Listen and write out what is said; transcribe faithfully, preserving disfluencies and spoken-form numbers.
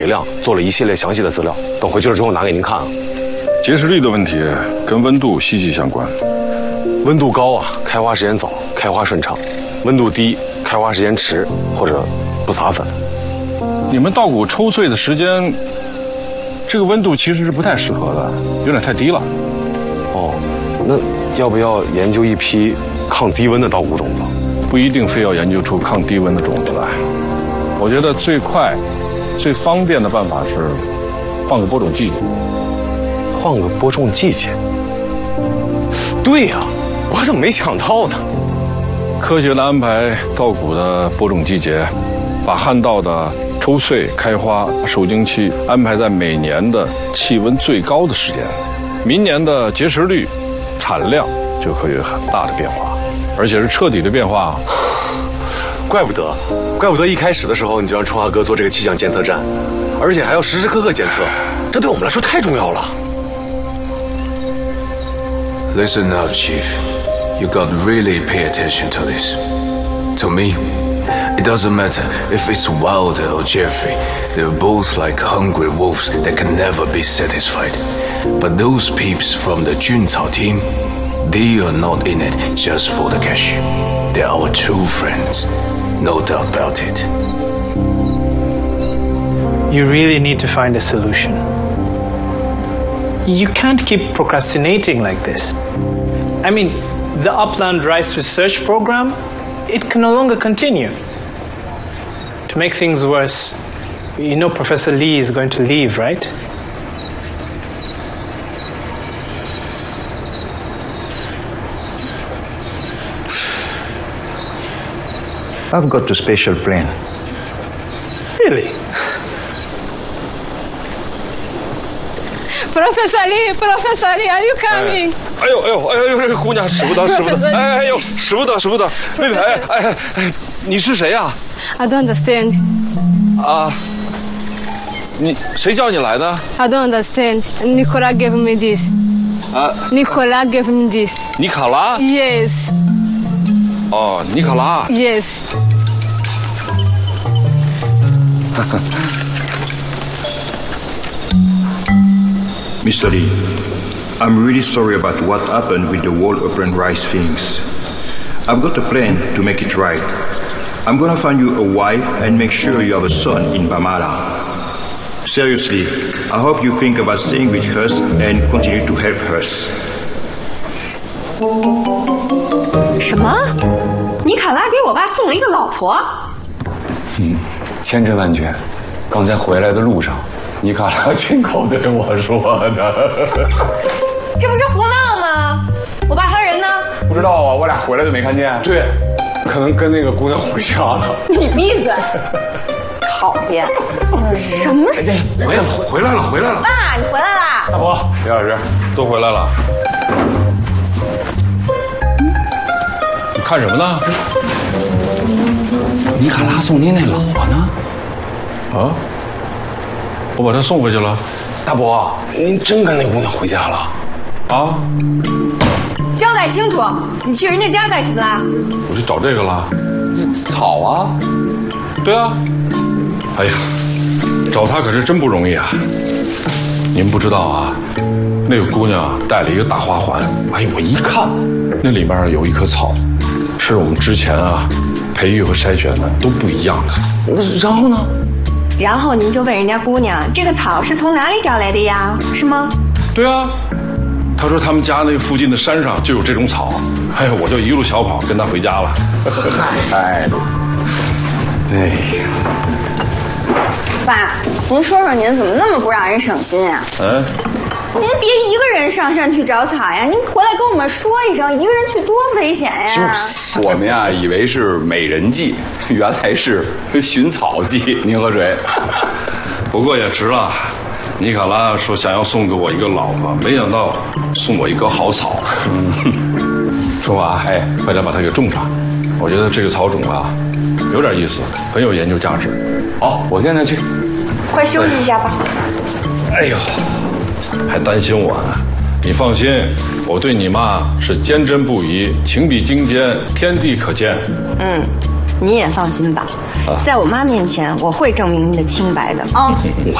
量做了一系列详细的资料，等回去了之后拿给您看啊。 结实率的问题跟温度息息相关。 温度高啊，开花时间早，开花顺畅；温度低，开花时间迟或者不撒粉。 你们稻谷抽穗的时间，这个温度其实是不太适合的，有点太低了。 哦，那要不要研究一批抗低温的稻谷种子？ 不一定非要研究出抗低温的种子来。我觉得最快、最方便的办法是换个播种季节。 换个播种季节？对呀、啊，我怎么没想到呢？ 科学的安排稻谷的播种季节，把旱稻的抽穗、开花、受精期安排在每年的气温最高的时间，明年的结实率、产量就会有很大的变化，而且是彻底的变化。 怪不得，怪不得一开始的时候你就让春华哥做这个气象监测站，而且还要时时刻刻监测，这对我们来说太重要了。 Listen now, Chief. You gotta really pay attention to this. To me, it doesn't matter if it's Wilder or Jeffrey. They're both like hungry wolves that can never be satisfied. But those peeps from the Juncao team, they are not in it just for the cash. They're our true friends. No doubt about it. You really need to find a solution. You can't keep procrastinating like this. I mean, the Upland Rice Research Program, it can no longer continue. To make things worse, you know Professor Lee is going to leave, right? I've got a special plan. Really? Professor Lee, Professor Lee, are you coming? 哎呦哎呦哎呦，这个姑娘使不得使不得，哎哎呦使不得使不得，妹妹哎哎哎，你是谁呀、啊？ I don't understand. 啊，你谁叫你来的 I don't understand. Nicola gave me this. 啊 Nicola gave me this. 尼卡拉 Yes. 哦，尼卡拉 Yes. Mister Lee, I'm really sorry about what happened with the whole Upland Rice things. I've got a plan to make it right. I'm gonna find you a wife and make sure you have a son in Bamala. Seriously, I hope you think about staying with us and continue to help us. 什么？尼卡拉给我爸送了一个老婆？ 嗯，千真万确。刚才回来的路上，尼卡拉亲口的跟我说的。 这不是胡闹吗？我爸他人呢？ 不知道啊，我俩回来就没看见。对，可能跟那个姑娘回家了。 你闭嘴！讨厌！什么事？ 回来了回来了回来了！ 爸，你回来啦！ 大伯，李老师都回来了。你看什么呢？ 尼卡拉送您那老婆呢？ 啊？我把她送回去了。 大伯，您真跟那姑娘回家了？ 啊？ 交代清楚，你去人家家干什么啦？ 我去找这个了。 草啊？ 对啊。哎呀，找她可是真不容易啊！您不知道啊，那个姑娘戴了一个大花环。哎，我一看，那里面有一棵草，是我们之前啊培育和筛选的都不一样的。 然后呢？ 然后您就问人家姑娘，这个草是从哪里找来的呀？是吗？ 对啊，她说他们家那附近的山上就有这种草。哎呀，我就一路小跑跟她回家了。 哎，哎呀， 爸，您说说您怎么那么不让人省心啊？ 嗯。 您别一个人上山去找草呀，您回来跟我们说一声，一个人去多危险呀！ 就是我们呀，以为是美人计，原来是寻草计。您喝水。 不过也值了，尼卡拉说想要送给我一个老婆，没想到送我一棵好草。春华，哎，快点把它给种上。我觉得这个草种啊，有点意思，很有研究价值。 好，我现在去。 快休息一下吧。 哎呦。还担心我呢？你放心，我对你妈是坚贞不移，情比金坚，天地可见。 嗯， 你也放心吧，在我妈面前，我会证明你的清白的。 啊，